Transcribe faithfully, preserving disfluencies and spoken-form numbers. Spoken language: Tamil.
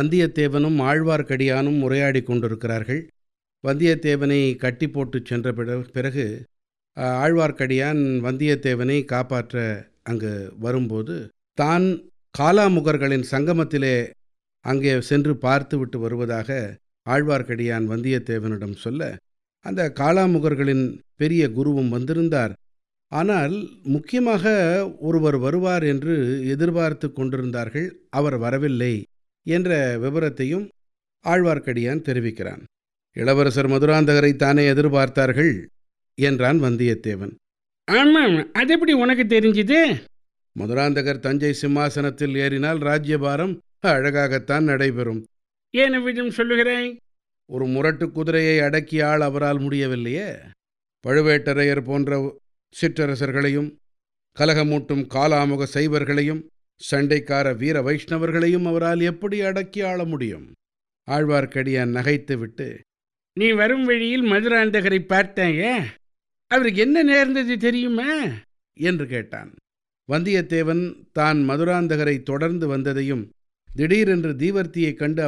வந்தியத்தேவனும் ஆழ்வார்க்கடியானும் உரையாடிக் கொண்டிருக்கிறார்கள். வந்தியத்தேவனை கட்டி போட்டுச் சென்ற பிற- பிறகு அ, ஆழ்வார்க்கடியான் வந்தியத்தேவனை காப்பாற்ற அங்கு வரும்போது, தான் காலாமுகர்களின் சங்கமத்திலே அங்கே சென்று பார்த்துவிட்டு வருவதாக ஆழ்வார்க்கடியான் வந்தியத்தேவனிடம் சொல்ல, அந்த காலாமுகர்களின் பெரிய குருவும் வந்திருந்தார். ஆனால் முக்கியமாக ஒருவர் வருவார் என்று எதிர்பார்த்து கொண்டிருந்தார்கள். அவர் வரவில்லை என்ற விவரத்தையும் ஆழ்வார்க்கடியான் தெரிவிக்கிறான். இளவரசர் மதுராந்தகரை தானே எதிர்பார்த்தார்கள் என்றான் வந்தியத்தேவன். ஆமாம், அது எப்படி உனக்கு தெரிஞ்சுது? மதுராந்தகர் தஞ்சை சிம்மாசனத்தில் ஏறினால் ராஜ்யபாரம் அழகாகத்தான் நடைபெறும். ஏன் விதம் சொல்லுகிறாய்? ஒரு முரட்டு குதிரையை அடக்கிய ஆள் அவரால் முடியவில்லையே. பழுவேட்டரையர் போன்ற சிற்றரசர்களையும், கலகமூட்டும் காலாமுக சைவர்களையும், சண்டைக்கார வீர வைஷ்ணவர்களையும் அவரால் எப்படி அடக்கி ஆள முடியும்? ஆழ்வார்க்கடியான் நகைத்துவிட்டு, நீ வரும் வழியில் மதுராந்தகரை பார்த்தாயே, அவருக்கு என்ன நேர்ந்தது தெரியுமா என்று கேட்டான். வந்தியத்தேவன் தான் மதுராந்தகரை தொடர்ந்து வந்ததையும், திடீரென்று தீவர்த்தியைக் கண்டு